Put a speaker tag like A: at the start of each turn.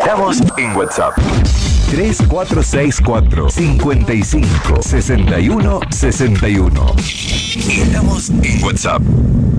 A: esperamos en WhatsApp. 3464 55 61 61. Estamos en WhatsApp.